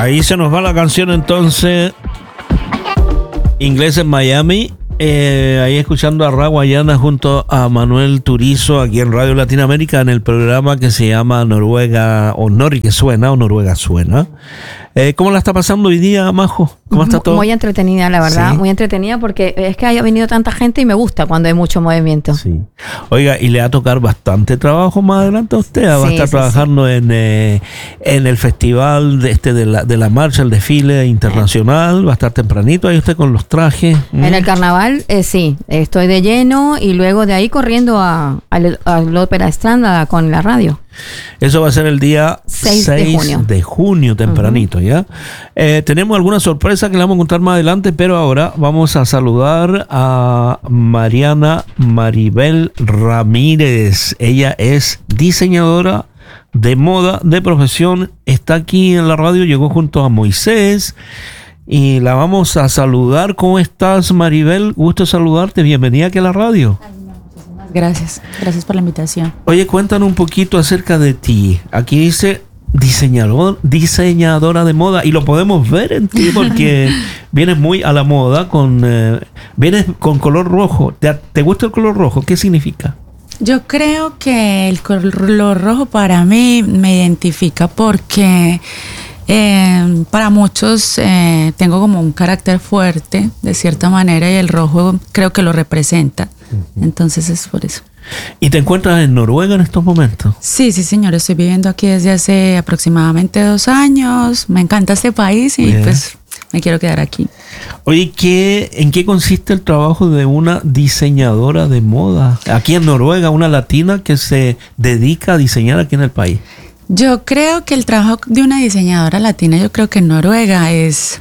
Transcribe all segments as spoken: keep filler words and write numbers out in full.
Ahí se nos va la canción entonces. Inglés en Miami. Eh, ahí escuchando a Ra Guayana junto a Manuel Turizo aquí en Radio Latinoamérica en el programa que se llama Noruega o Nori que suena o Noruega suena. Eh, ¿Cómo la está pasando hoy día, Majo? ¿Cómo está todo? Muy entretenida, la verdad, ¿Sí? muy entretenida porque es que haya venido tanta gente y me gusta cuando hay mucho movimiento. Sí. Oiga, y le va a tocar bastante trabajo más adelante a usted. Va Sí, a estar sí, trabajando sí. en, eh, en el festival de, este, de, la, de la marcha, el desfile internacional. Va a estar tempranito ahí usted con los trajes. En mm. el carnaval, eh, sí, estoy de lleno y luego de ahí corriendo a, a, a la Ópera Estrada con la radio. Eso va a ser el día seis de junio, de junio tempranito, uh-huh. ¿ya? Eh, tenemos alguna sorpresa que le vamos a contar más adelante, pero ahora vamos a saludar a Mariana Maribel Ramírez. Ella es diseñadora de moda de profesión, está aquí en la radio, llegó junto a Moisés y la vamos a saludar. ¿Cómo estás, Maribel? Gusto saludarte, bienvenida aquí a la radio. Gracias, gracias por la invitación. Oye, cuéntanos un poquito acerca de ti. Aquí dice diseñador, diseñadora de moda y lo podemos ver en ti porque vienes muy a la moda, con eh, vienes con color rojo. ¿Te, ¿Te gusta el color rojo? ¿Qué significa? Yo creo que el color rojo para mí me identifica porque eh, para muchos eh, tengo como un carácter fuerte de cierta manera y el rojo creo que lo representa. Entonces es por eso. ¿Y te encuentras en Noruega en estos momentos? Sí, sí, señor. Estoy viviendo aquí desde hace aproximadamente dos años. Me encanta este país y Bien. pues me quiero quedar aquí. Oye, ¿qué, ¿en qué consiste el trabajo de una diseñadora de moda? Aquí en Noruega, una latina que se dedica a diseñar aquí en el país. Yo creo que el trabajo de una diseñadora latina, yo creo que en Noruega es...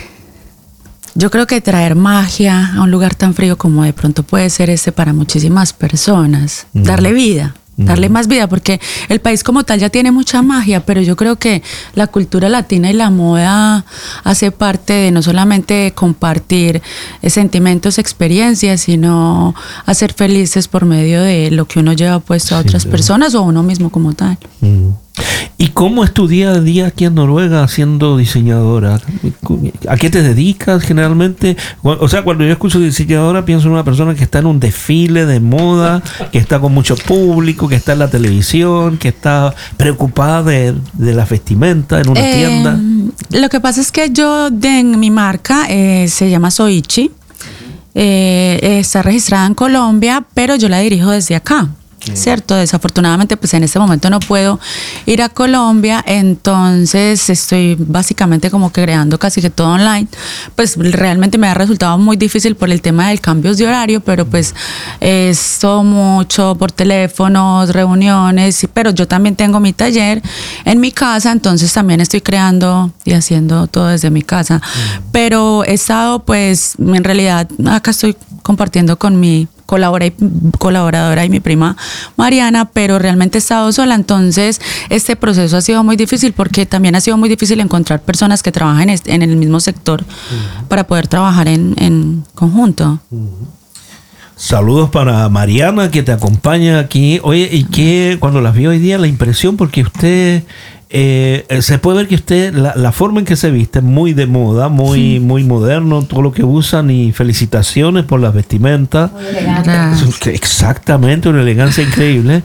Yo creo que traer magia a un lugar tan frío como de pronto puede ser este para muchísimas personas, mm. darle vida, mm. darle más vida, porque el país como tal ya tiene mucha magia, pero yo creo que la cultura latina y la moda hace parte de no solamente compartir sentimientos, experiencias, sino hacer felices por medio de lo que uno lleva puesto a otras sí, personas o a uno mismo como tal. Mm. ¿Y cómo es tu día a día aquí en Noruega siendo diseñadora? ¿A qué te dedicas generalmente? O sea, cuando yo escucho diseñadora pienso en una persona que está en un desfile de moda, que está con mucho público, que está en la televisión, que está preocupada de, de la vestimenta en una eh, tienda. Lo que pasa es que yo de, en mi marca eh, se llama Soichi, eh, está registrada en Colombia, pero yo la dirijo desde acá. Cierto, desafortunadamente pues en este momento no puedo ir a Colombia, entonces estoy básicamente como que creando casi que todo online. Pues realmente me ha resultado muy difícil por el tema del cambio de horario, pero pues esto mucho por teléfonos, reuniones, pero yo también tengo mi taller en mi casa, entonces también estoy creando y haciendo todo desde mi casa. Mm. Pero he estado pues en realidad acá estoy compartiendo con mi colaboradora y mi prima Mariana, pero realmente he estado sola, entonces este proceso ha sido muy difícil porque también ha sido muy difícil encontrar personas que trabajen en el mismo sector uh-huh. para poder trabajar en, en conjunto. Uh-huh. Saludos para Mariana que te acompaña aquí. Oye, y que cuando las vi hoy día, la impresión, porque usted eh, se puede ver que usted, la, la forma en que se viste es muy de moda, muy, sí. muy moderno, todo lo que usan, y felicitaciones por las vestimentas. Muy elegante. Exactamente, una elegancia increíble.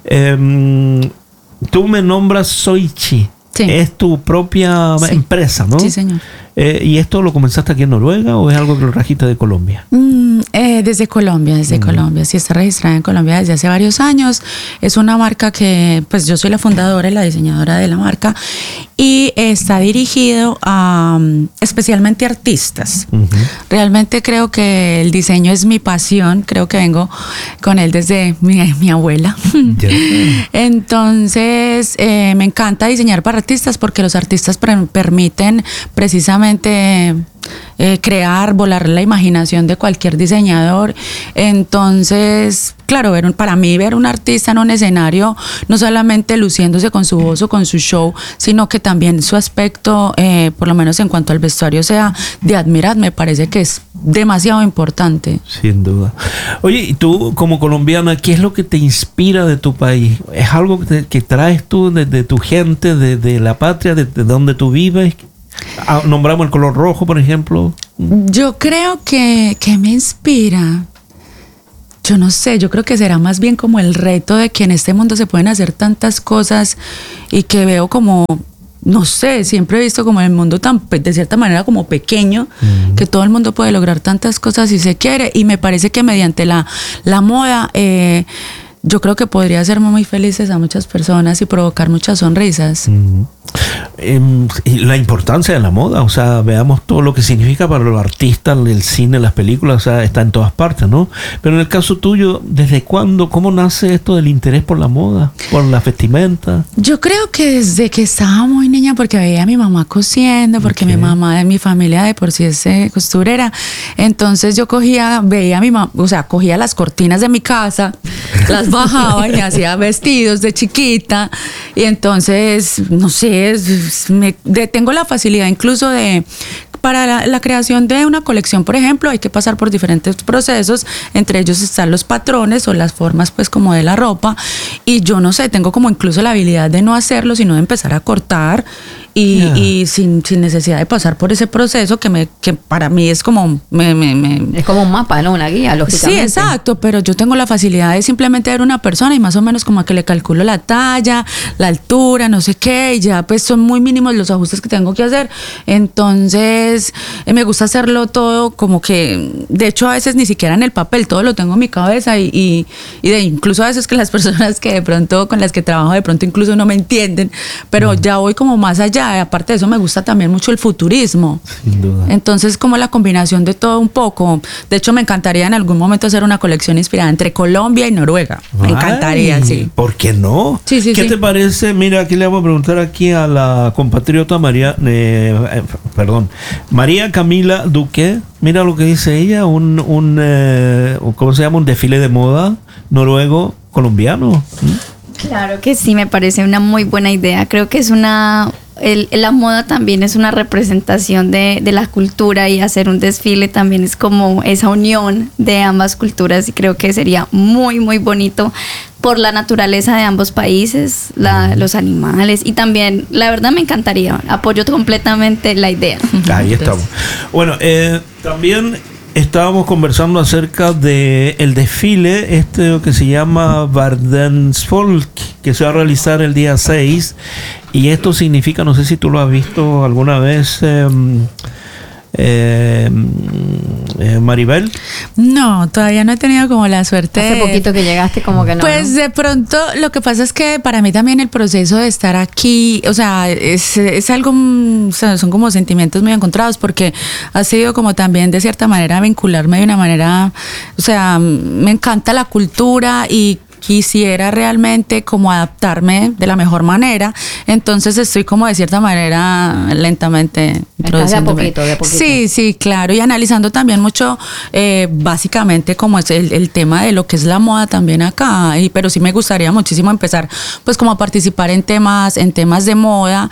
Eh, tú me nombras Soichi. Sí. Es tu propia sí. empresa, ¿no? Sí, señor. Eh, ¿Y esto lo comenzaste aquí en Noruega o es algo que lo trajiste de Colombia? Mm, eh, desde Colombia, desde mm. Colombia. Sí, está registrada en Colombia desde hace varios años. Es una marca que, pues yo soy la fundadora y la diseñadora de la marca y está dirigido a um, especialmente artistas. Uh-huh. Realmente creo que el diseño es mi pasión. Creo que vengo con él desde mi, mi abuela. Yeah. Entonces, eh, me encanta diseñar para artistas porque los artistas pre- permiten precisamente Eh, crear, volar la imaginación de cualquier diseñador. Entonces, claro, ver un, para mí ver un artista en un escenario, no solamente luciéndose con su voz o con su show, sino que también su aspecto, eh, por lo menos en cuanto al vestuario, sea de admirar, me parece que es demasiado importante. Sin duda. Oye, y tú como colombiana, ¿qué es lo que te inspira de tu país? ¿Es algo que, te, que traes tú de, de tu gente, de, de la patria, de, de donde tú vives? Nombramos el color rojo, por ejemplo. Yo creo que, que me inspira. Yo no sé, yo creo que será más bien como el reto de que en este mundo se pueden hacer tantas cosas y que veo como, no sé, siempre he visto como el mundo tan, de cierta manera como pequeño, mm. que todo el mundo puede lograr tantas cosas si se quiere, y me parece que mediante la, la moda, eh, yo creo que podría hacer muy felices a muchas personas y provocar muchas sonrisas. Mm. Eh, y la importancia de la moda, o sea, veamos todo lo que significa para los artistas, el cine, las películas, o sea, está en todas partes, ¿no? Pero en el caso tuyo, ¿desde cuándo, cómo nace esto del interés por la moda, por la vestimenta? Yo creo que desde que estaba muy niña, porque veía a mi mamá cosiendo, porque okay. mi mamá de mi familia de por sí es eh, costurera, entonces yo cogía, veía a mi mamá, o sea, cogía las cortinas de mi casa, las bajaba y hacía vestidos de chiquita, y entonces, no sé, me, de, tengo la facilidad incluso de para la, la creación de una colección, por ejemplo, hay que pasar por diferentes procesos, entre ellos están los patrones o las formas pues como de la ropa, y yo no sé, tengo como incluso la habilidad de no hacerlo, sino de empezar a cortar y, yeah. y sin, sin necesidad de pasar por ese proceso que me que para mí es como me, me, me es como un mapa, ¿no? Una guía, lógicamente. Sí, exacto, pero yo tengo la facilidad de simplemente ver una persona y más o menos como a que le calculo la talla, la altura, no sé qué, y ya pues son muy mínimos los ajustes que tengo que hacer. Entonces eh, me gusta hacerlo todo como que, de hecho a veces ni siquiera en el papel, todo lo tengo en mi cabeza y, y, y de incluso a veces que las personas que de pronto con las que trabajo de pronto incluso no me entienden, pero mm. ya voy como más allá. Aparte de eso me gusta también mucho el futurismo. Sin duda. Entonces como la combinación de todo un poco. De hecho me encantaría en algún momento hacer una colección inspirada entre Colombia y Noruega. Me Ay, encantaría, sí. ¿Por qué no? Sí, sí, ¿Qué sí. te parece? Mira, aquí le vamos a preguntar aquí a la compatriota María, eh, eh, perdón, María Camila Duque. Mira lo que dice ella, un, un eh, ¿cómo se llama? Un desfile de moda noruego colombiano. ¿Mm? Claro que sí, me parece una muy buena idea. Creo que es una... El, la moda también es una representación de, de la cultura, y hacer un desfile también es como esa unión de ambas culturas, y creo que sería muy muy bonito por la naturaleza de ambos países, la, los animales, y también la verdad me encantaría, apoyo completamente la idea. Ahí estamos. Bueno, eh, también estábamos conversando acerca de el desfile este que se llama Verdensfolk, que se va a realizar el día seis, y esto significa, no sé si tú lo has visto alguna vez, eh, eh, eh, Maribel. No, todavía no he tenido como la suerte. Hace poquito que llegaste, como que no. Pues ¿no? de pronto lo que pasa es que para mí también el proceso de estar aquí, o sea, es, es algo, o sea, son como sentimientos muy encontrados, porque ha sido como también de cierta manera vincularme de una manera, o sea, me encanta la cultura y quisiera realmente como adaptarme de la mejor manera, entonces estoy como de cierta manera lentamente introduciéndome. De a poquito, de a poquito. Sí, sí, claro, y analizando también mucho eh, básicamente como es el, el tema de lo que es la moda también acá, y, pero sí me gustaría muchísimo empezar pues como a participar en temas, en temas de moda,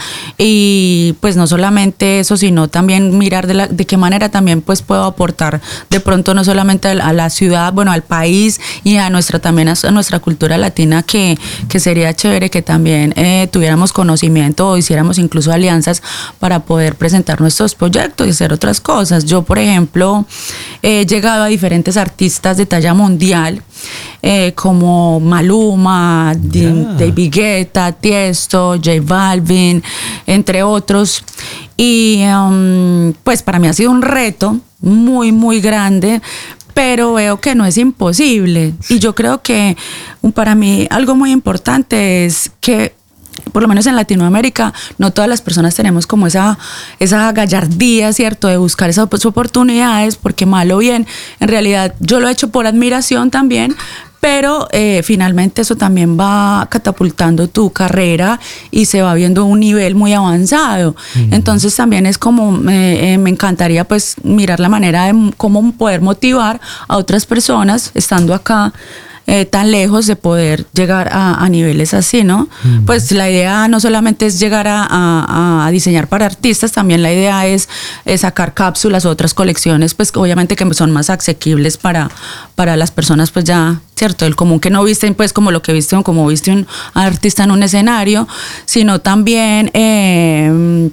y pues no solamente eso, sino también mirar de, la, de qué manera también pues puedo aportar de pronto no solamente a la, a la ciudad, bueno, al país y a nuestra también a, a nuestra cultura latina, que, que sería chévere que también eh, tuviéramos conocimiento o hiciéramos incluso alianzas para poder presentar nuestros proyectos y hacer otras cosas. Yo, por ejemplo, he llegado a diferentes artistas de talla mundial, eh, como Maluma, yeah. David Guetta, Tiesto, J Balvin, entre otros, y um, pues para mí ha sido un reto muy, muy grande, pero veo que no es imposible. Y yo creo que para mí algo muy importante es que, por lo menos en Latinoamérica, no todas las personas tenemos como esa, esa gallardía, ¿cierto?, de buscar esas oportunidades, porque mal o bien, en realidad yo lo he hecho por admiración también, pero eh, finalmente eso también va catapultando tu carrera y se va viendo un nivel muy avanzado. Mm. Entonces también es como, eh, eh, me encantaría pues mirar la manera de cómo poder motivar a otras personas estando acá, Eh, tan lejos, de poder llegar a, a niveles así, ¿no? Mm. Pues la idea no solamente es llegar a, a, a diseñar para artistas, también la idea es, es sacar cápsulas o otras colecciones, pues obviamente que son más asequibles para, para las personas, pues ya, ¿cierto? El común, que no visten pues como lo que viste, como viste un artista en un escenario, sino también eh,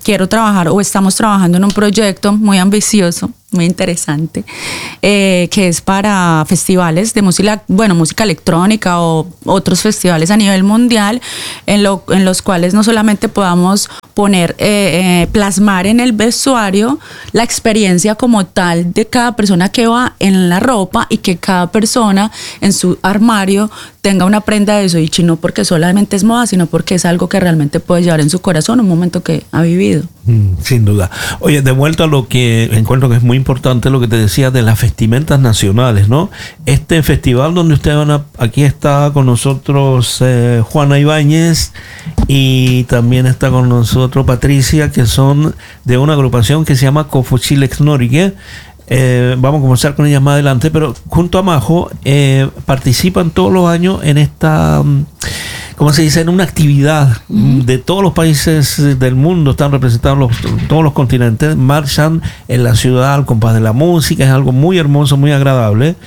quiero trabajar o estamos trabajando en un proyecto muy ambicioso, muy interesante, eh, que es para festivales de música, bueno, música electrónica o otros festivales a nivel mundial, en, lo, en los cuales no solamente podamos poner, eh, eh, plasmar en el vestuario la experiencia como tal de cada persona que va en la ropa y que cada persona en su armario tenga una prenda de Soichi, no porque solamente es moda, sino porque es algo que realmente puede llevar en su corazón un momento que ha vivido. Mm, sin duda. Oye, de vuelta a lo que encuentro que es muy importante, lo que te decía de las vestimentas nacionales, ¿no? Este festival donde ustedes van a, aquí está con nosotros eh, Juana Ibáñez y también está con nosotros Patricia, que son de una agrupación que se llama Cofochilex Norige. Eh, vamos a conversar con ellas más adelante, pero junto a Majo eh, participan todos los años en esta, ¿cómo se dice?, en una actividad uh-huh. de todos los países del mundo, están representados los, todos los continentes, marchan en la ciudad al compás de la música, es algo muy hermoso, muy agradable,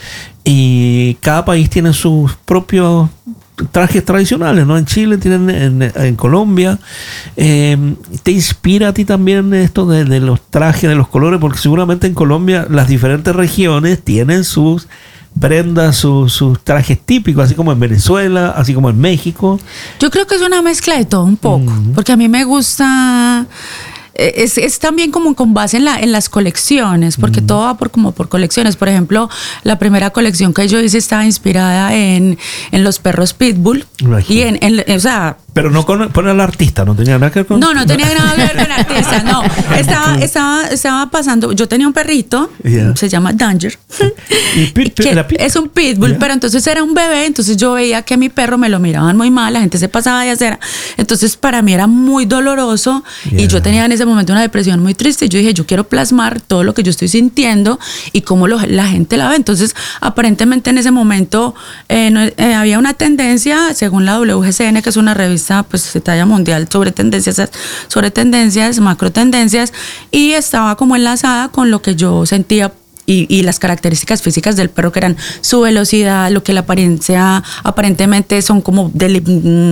y cada país tiene sus propios trajes tradicionales, ¿no? En Chile tienen, en, en Colombia. Eh, ¿Te inspira a ti también esto de, de los trajes, de los colores? Porque seguramente en Colombia las diferentes regiones tienen sus prendas, sus, sus trajes típicos, así como en Venezuela, así como en México. Yo creo que es una mezcla de todo un poco, uh-huh. porque a mí me gusta... Es, es también como con base en, la, en las colecciones, porque mm. todo va por, como por colecciones. Por ejemplo, la primera colección que yo hice estaba inspirada en, en los perros Pitbull. Y en, en, o sea... Pero no con, con el artista, no tenía nada que ver con... No, no tenía nada que ver con el artista, no. Estaba, estaba, estaba pasando... Yo tenía un perrito, yeah. se llama Danger. ¿Y pit, pit, la pit? Es un Pitbull, yeah. pero entonces era un bebé, entonces yo veía que a mi perro me lo miraban muy mal, la gente se pasaba de acera. Entonces para mí era muy doloroso yeah. y yo tenía en ese momento una depresión muy triste. Yo dije, yo quiero plasmar todo lo que yo estoy sintiendo y cómo lo, la gente la ve. Entonces, aparentemente en ese momento eh, no, eh, había una tendencia, según la W G C N, que es una revista pues de talla mundial sobre tendencias, sobre tendencias, macro tendencias, y estaba como enlazada con lo que yo sentía. Y, y las características físicas del perro, que eran su velocidad, lo que la apariencia aparentemente son como deli,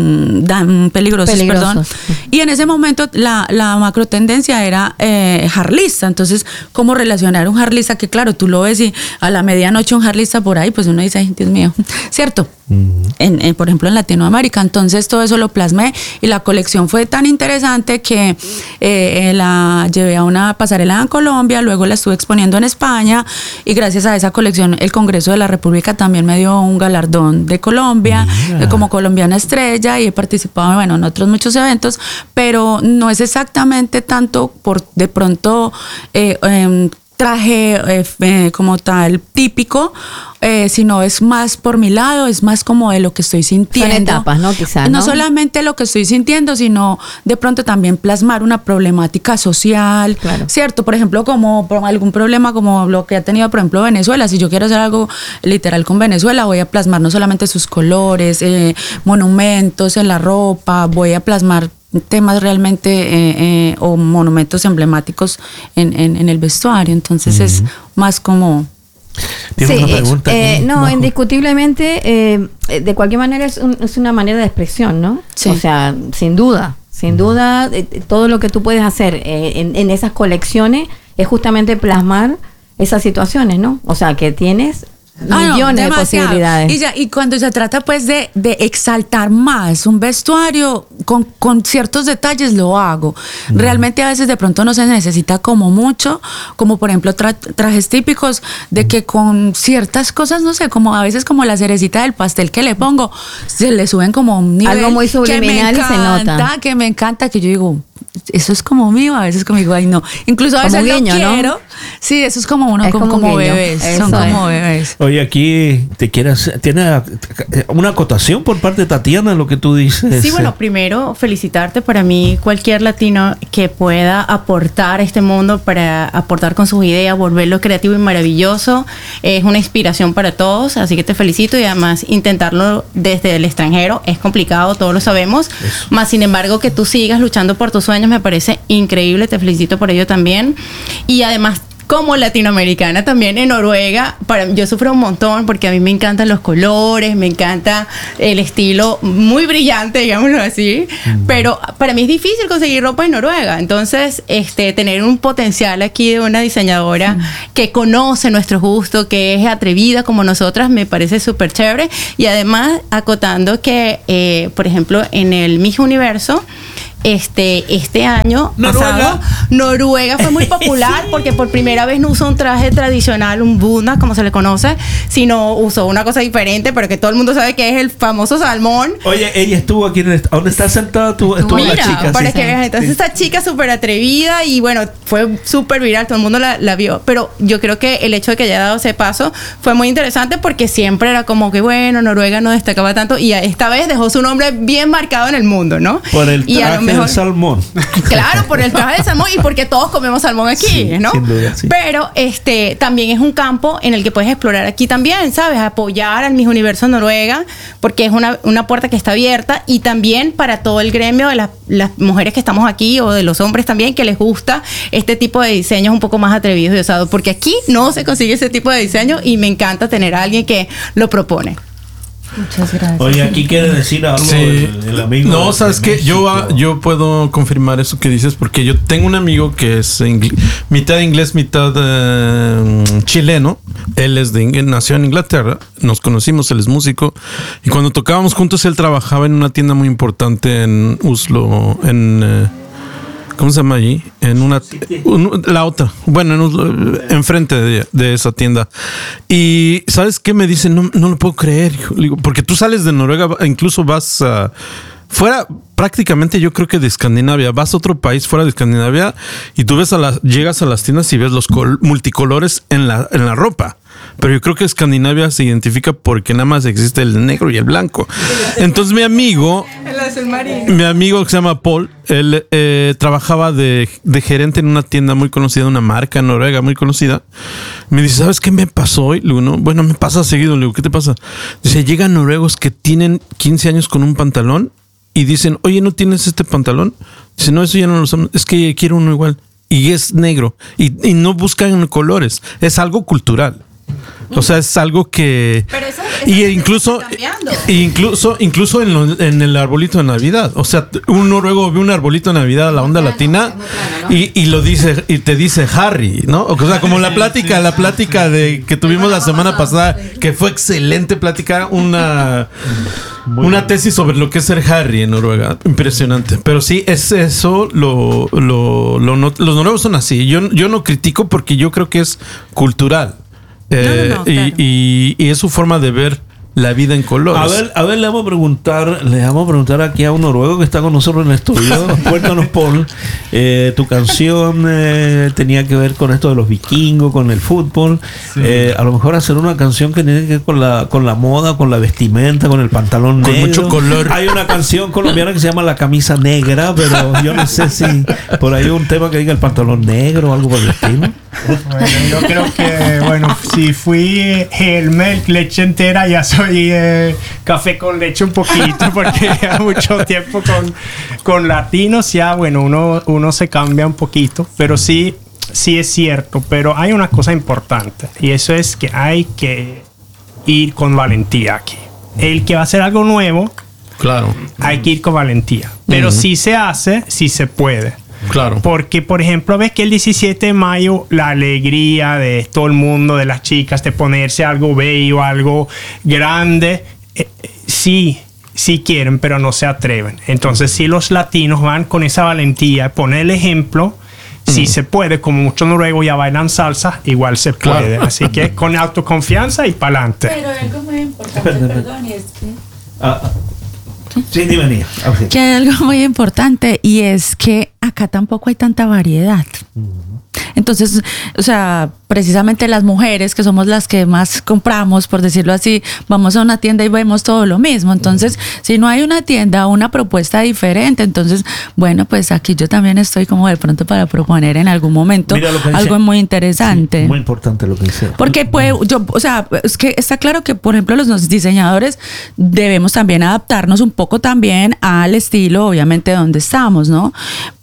dan peligrosos, peligrosos, perdón. Y en ese momento la, la macro tendencia era eh, harlista. Entonces, ¿cómo relacionar un harlista? Que claro, tú lo ves y a la medianoche un harlista por ahí, pues uno dice, ay, Dios mío, ¿cierto? Uh-huh. En, en, por ejemplo, en Latinoamérica. Entonces, todo eso lo plasmé y la colección fue tan interesante que eh, la llevé a una pasarela en Colombia, luego la estuve exponiendo en España. Y gracias a esa colección el Congreso de la República también me dio un galardón de Colombia, yeah. como colombiana estrella, y he participado bueno, en otros muchos eventos, pero no es exactamente tanto por de pronto eh, eh, traje eh, eh, como tal típico, eh, sino es más por mi lado, es más como de lo que estoy sintiendo. Son etapas, ¿no? Quizás, ¿no? No solamente lo que estoy sintiendo, sino de pronto también plasmar una problemática social, claro. ¿cierto? Por ejemplo, como algún problema como lo que ha tenido, por ejemplo, Venezuela. Si yo quiero hacer algo literal con Venezuela, voy a plasmar no solamente sus colores, eh, monumentos en la ropa, voy a plasmar temas realmente eh, eh, o monumentos emblemáticos en, en, en el vestuario. Entonces uh-huh. es más como... ¿Tienes sí, una pregunta? Eh, no, Bajo. indiscutiblemente, eh, de cualquier manera es, un, es una manera de expresión, ¿no? Sí. O sea, sin duda, sin uh-huh. duda, eh, todo lo que tú puedes hacer eh, en, en esas colecciones es justamente plasmar esas situaciones, ¿no? O sea, que tienes... millones ah, no, de posibilidades. Y, ya, y cuando se trata pues de, de exaltar más un vestuario con, con ciertos detalles, lo hago. No. Realmente a veces de pronto no se necesita como mucho, como por ejemplo tra- trajes típicos, de que con ciertas cosas, no sé, como a veces como la cerecita del pastel que le pongo, se le suben como un nivel. Algo muy subliminal que me encanta, y se nota. Que me encanta, que yo digo... Eso es como mío, a veces como digo, ay no. Incluso a veces como guiño, lo quiero. ¿No? Sí, eso es como uno, es como, como, como bebés. Son es. como bebés. Oye, aquí te quieras, tiene una acotación por parte de Tatiana, lo que tú dices. Sí, bueno, primero felicitarte. Para mí, cualquier latino que pueda aportar a este mundo, para aportar con sus ideas, volverlo creativo y maravilloso, es una inspiración para todos. Así que te felicito, y además intentarlo desde el extranjero es complicado, todos lo sabemos. Eso. Más sin embargo, que tú sigas luchando por tus sueños me parece increíble, te felicito por ello también. Y además como latinoamericana también en Noruega, para, yo sufro un montón porque a mí me encantan los colores, me encanta el estilo muy brillante, digámoslo así, mm. pero para mí es difícil conseguir ropa en Noruega. Entonces, este, tener un potencial aquí de una diseñadora mm. que conoce nuestros gustos, que es atrevida como nosotras, me parece súper chévere. Y además, acotando que, eh, por ejemplo, en el Miss Universo, Este, este año Noruega. pasado, Noruega fue muy popular sí. porque por primera vez no usó un traje tradicional, un bunda, como se le conoce, sino usó una cosa diferente, pero que todo el mundo sabe que es el famoso salmón. Oye, ella estuvo aquí, en el, ¿dónde está sentada tú? Estuvo Mira, la chica. para sí, que veas, entonces sí. esta chica súper atrevida y bueno, fue súper viral, todo el mundo la, la vio, pero yo creo que el hecho de que haya dado ese paso fue muy interesante porque siempre era como que bueno, Noruega no destacaba tanto y esta vez dejó su nombre bien marcado en el mundo, ¿no? Por el y a lo mejor, del salmón. Claro, por el traje de salmón y porque todos comemos salmón aquí, sí, ¿no? Sin duda, sí. Pero este también es un campo en el que puedes explorar aquí también, ¿sabes? Apoyar al Miss Universo Noruega, porque es una, una puerta que está abierta y también para todo el gremio de las, las mujeres que estamos aquí o de los hombres también que les gusta este tipo de diseños un poco más atrevidos y osados, porque aquí no se consigue ese tipo de diseño y me encanta tener a alguien que lo propone. Muchas gracias. Oye, aquí quiere decir algo sí. el, el amigo. No, sabes que yo, yo puedo confirmar eso que dices porque yo tengo un amigo que es ingl- mitad inglés, mitad uh, chileno. Él es de nació en Inglaterra. Nos conocimos, él es músico y cuando tocábamos juntos él trabajaba en una tienda muy importante en Oslo, en uh, ¿cómo se llama allí? En una, un, la otra, bueno, en, enfrente de, de esa tienda. Y ¿sabes qué me dice? No, no lo puedo creer, digo, porque tú sales de Noruega, incluso vas a, fuera prácticamente yo creo que de Escandinavia, vas a otro país fuera de Escandinavia y tú ves a las, llegas a las tiendas y ves los col- multicolores en la, en la ropa. Pero yo creo que Escandinavia se identifica porque nada más existe el negro y el blanco. Entonces mi amigo, mi amigo que se llama Paul, él eh, trabajaba de, de gerente en una tienda muy conocida, una marca en Noruega muy conocida. Me dice, ¿sabes qué me pasó hoy? Le digo, no, bueno, me pasa seguido. Le digo, ¿qué te pasa? Dice, llegan noruegos que tienen quince años con un pantalón y dicen, oye, ¿no tienes este pantalón? Dice, no, eso ya no lo usamos. Es que quiero uno igual. Y es negro. Y, y no buscan colores. Es algo cultural. O sea, es algo que pero eso, eso y incluso incluso incluso en, lo, en el arbolito de Navidad, o sea, un noruego ve un arbolito de Navidad a la onda latina y, y lo dice y te dice Harry, ¿no? O sea, como la plática, la plática de que tuvimos la semana pasada, que fue excelente plática, una una tesis sobre lo que es ser Harry en Noruega, impresionante. Pero sí, es eso, lo, lo, lo no, los noruegos son así. Yo, yo no critico porque yo creo que es cultural. Eh, no, no, no, claro. y, y, y es su forma de ver la vida en colores. A ver, a ver, le vamos a preguntar, le vamos a preguntar aquí a un noruego que está con nosotros en el estudio. Cuéntanos, Paul, eh, tu canción eh, tenía que ver con esto de los vikingos, con el fútbol. Sí. Eh, a lo mejor hacer una canción que tiene que ver con la, con la moda, con la vestimenta, con el pantalón con negro. Con mucho color. Hay una canción colombiana que se llama La Camisa Negra, pero yo no sé si por ahí hay un tema que diga el pantalón negro o algo por el estilo. Bueno, yo creo que, bueno, si fui Helmer, leche entera, ya soy eh, café con leche un poquito, porque ya mucho tiempo con, con latinos, ya, bueno, uno, uno se cambia un poquito, pero sí, sí es cierto, pero hay una cosa importante, y eso es que hay que ir con valentía aquí. El que va a hacer algo nuevo, claro, hay que ir con valentía, pero uh-huh. si se hace, si se puede. Claro. Porque, por ejemplo, ves que el diecisiete de mayo la alegría de todo el mundo, de las chicas, de ponerse algo bello, algo grande, eh, sí, sí quieren, pero no se atreven. Entonces, si los latinos van con esa valentía, poner el ejemplo, mm. si se puede, como muchos noruegos ya bailan salsa, igual se puede. Claro. Así que con autoconfianza y para adelante. Pero algo muy importante, perdón, y es que... Ah. Sí, dime, okay. Que hay algo muy importante y es que acá tampoco hay tanta variedad. Uh-huh. Entonces, o sea, precisamente las mujeres que somos las que más compramos, por decirlo así, vamos a una tienda y vemos todo lo mismo. Entonces, uh-huh. si no hay una tienda, una propuesta diferente, entonces, bueno, pues aquí yo también estoy como de pronto para proponer en algún momento algo dice, muy interesante. Sí, muy importante lo que dice. Porque pues, yo, o sea, es que está claro que, por ejemplo, los diseñadores debemos también adaptarnos un poco también al estilo, obviamente, donde estamos, ¿no?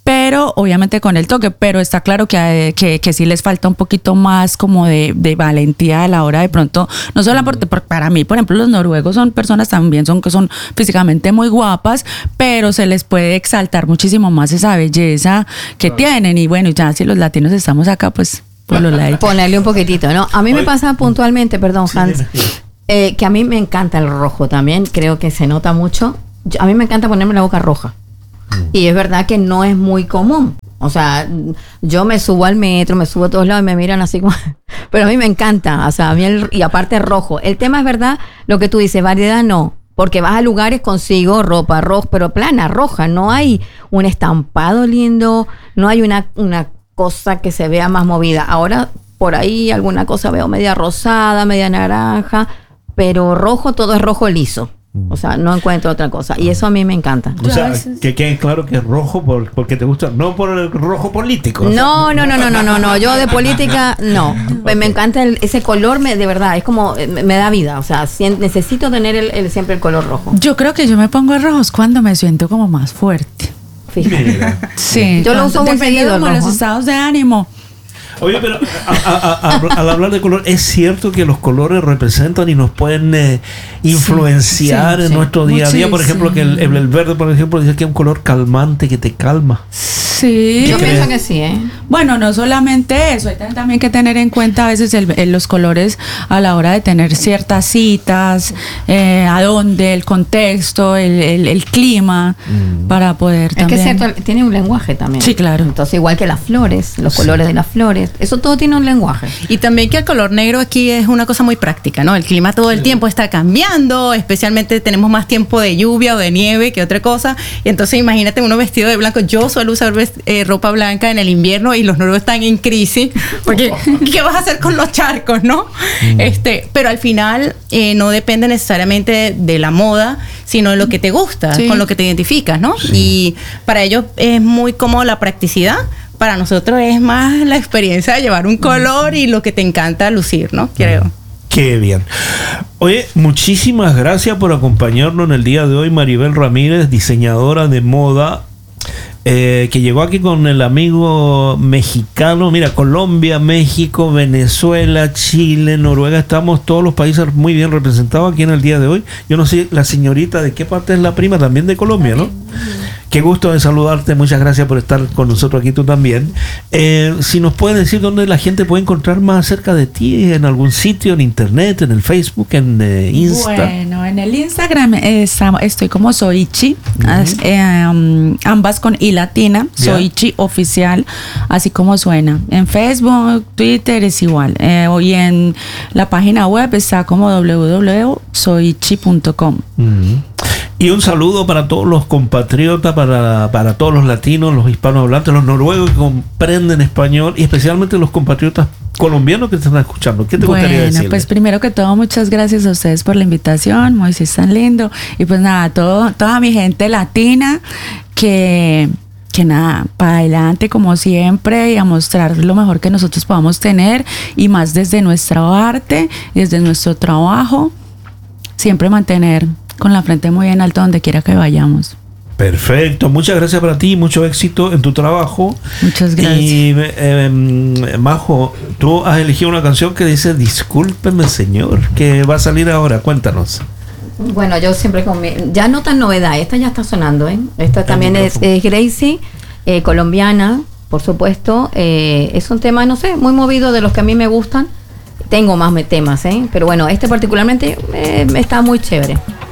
pero obviamente con el toque, pero está claro que, que, que sí les falta un poquito más como de, de valentía a la hora de pronto, no solo porque, porque para mí, por ejemplo, los noruegos son personas también son que son físicamente muy guapas, pero se les puede exaltar muchísimo más esa belleza que claro. tienen, y bueno, ya si los latinos estamos acá, pues por los likes. Ponerle un poquitito, ¿no? A mí me pasa puntualmente, perdón, Hans, eh, que a mí me encanta el rojo también, creo que se nota mucho. Yo, a mí me encanta ponerme la boca roja. Y es verdad que no es muy común. O sea, yo me subo al metro, me subo a todos lados y me miran así como... Pero a mí me encanta. O sea, a mí el, y aparte rojo. El tema es verdad, lo que tú dices, variedad no. Porque vas a lugares, consigo ropa roja, pero plana, roja. No hay un estampado lindo, no hay una, una cosa que se vea más movida. Ahora, por ahí alguna cosa veo media rosada, media naranja, pero rojo, todo es rojo liso. O sea, no encuentro otra cosa. Y eso a mí me encanta. O sea, que quede claro que es rojo por, porque te gusta, no por el rojo político. No, no, no, no, no, no, no. Yo de política, no. Okay. Me encanta el, ese color, me, de verdad, es como, me, me da vida. O sea, si, necesito tener el, el, siempre el color rojo. Yo creo que yo me pongo rojos cuando me siento como más fuerte. Fíjate. Sí. Yo lo uso muy seguido. Como los estados de ánimo. Oye, pero a, a, a, a, al hablar de color, es cierto que los colores representan y nos pueden eh, influenciar sí, sí, en sí. nuestro día a día. Por ejemplo, que el, el verde, por ejemplo, dice que es un color calmante que te calma. Sí. Yo pienso que sí, ¿eh? Bueno, no solamente eso, hay también que tener en cuenta a veces el, el, los colores a la hora de tener ciertas citas, eh, a dónde, el contexto, el, el, el clima, mm. para poder es también... Es que es cierto, tiene un lenguaje también. Sí, claro. Entonces, igual que las flores, los colores sí. de las flores, eso todo tiene un lenguaje. Y también que el color negro aquí es una cosa muy práctica, ¿no? El clima todo el sí. tiempo está cambiando, especialmente tenemos más tiempo de lluvia o de nieve que otra cosa, y entonces imagínate uno vestido de blanco. Yo suelo usar eh, ropa blanca en el invierno y los noruegos están en crisis, porque ¿qué vas a hacer con los charcos, no? Mm. Este, pero al final eh, no depende necesariamente de la moda, sino de lo que te gusta, sí. con lo que te identificas, ¿no? Sí. Y para ellos es muy cómodo la practicidad. Para nosotros es más la experiencia de llevar un color y lo que te encanta lucir, ¿no? Creo. Qué bien. Oye, muchísimas gracias por acompañarnos en el día de hoy, Maribel Ramírez, diseñadora de moda, eh, que llegó aquí con el amigo mexicano. Mira, Colombia, México, Venezuela, Chile, Noruega, estamos todos los países muy bien representados aquí en el día de hoy. Yo no sé, la señorita, ¿de qué parte es la prima? También de Colombia, ¿no? Qué gusto de saludarte, muchas gracias por estar con nosotros aquí tú también. Eh, si nos puedes decir dónde la gente puede encontrar más acerca de ti, en algún sitio, en internet, en el Facebook, en eh, Insta. Bueno, en el Instagram eh, estoy como Soichi, uh-huh. eh, um, ambas con I latina, yeah. Soichi oficial, así como suena. En Facebook, Twitter es igual. Eh, y en la página web está como doble u doble u doble u punto soichi punto com. Uh-huh. Y un saludo para todos los compatriotas, para, para todos los latinos, los hispanohablantes, los noruegos que comprenden español, y especialmente los compatriotas colombianos que te están escuchando. ¿Qué te bueno, gustaría decirles? Bueno, pues primero que todo, muchas gracias a ustedes por la invitación, Moisés tan lindo, y pues nada, todo, toda mi gente latina que... que nada, para adelante como siempre y a mostrar lo mejor que nosotros podamos tener, y más desde nuestra arte, desde nuestro trabajo, siempre mantener con la frente muy en alto donde quiera que vayamos. Perfecto, muchas gracias para ti, mucho éxito en tu trabajo. Muchas gracias. Y eh, Majo, tú has elegido una canción que dice Discúlpeme Señor, que va a salir ahora, cuéntanos. Bueno, yo siempre con mi, ya no tan novedad, esta ya está sonando, ¿eh? Esta también es, es Gracie, eh, colombiana, por supuesto. Eh, es un tema, no sé, muy movido, de los que a mí me gustan. Tengo más temas, ¿eh? Pero bueno, este particularmente eh, está muy chévere.